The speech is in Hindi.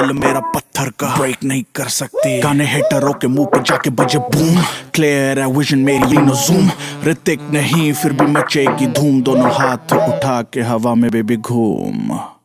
दिल मेरा पत्थर का ब्रेक नहीं कर सकती। गाने हेटरों के मुंह पे जाके बजे बूम, क्लियर है विजन मेरी नो जूम। ऋतिक नहीं फिर भी मचेगी धूम, दोनों हाथ उठा के हवा में बेबी घूम।